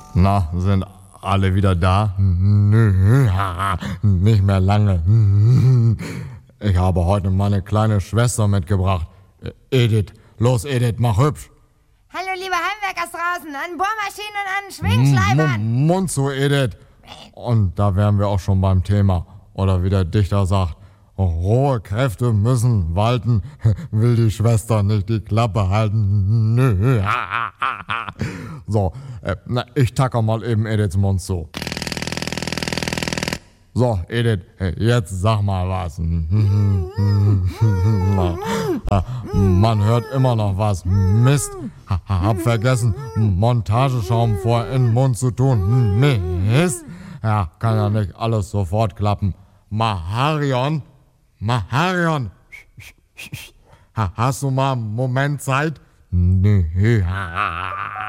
Na, sind alle wieder da? Nö, nicht mehr lange. Ich habe heute meine kleine Schwester mitgebracht. Edith, los Edith, mach hübsch. Hallo liebe Heimwerkers draußen, an Bohrmaschinen und an Schwingschleibern. Mund zu, Edith. Und da wären wir auch schon beim Thema. Oder wie der Dichter sagt, rohe Kräfte müssen walten, will die Schwester nicht die Klappe halten. Nö. So, ich tacker mal eben Ediths Mund zu. So, Edith, jetzt sag mal was. Man hört immer noch was. Mist. Hab vergessen, Montageschaum vor in den Mund zu tun. Mist. Ja, kann ja nicht alles sofort klappen. Maharion, hast du mal einen Moment Zeit? Nö.